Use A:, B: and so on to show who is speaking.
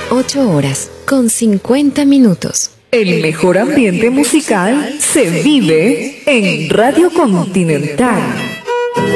A: 8 horas con 50 minutos.
B: El mejor ambiente musical se vive en Radio Continental.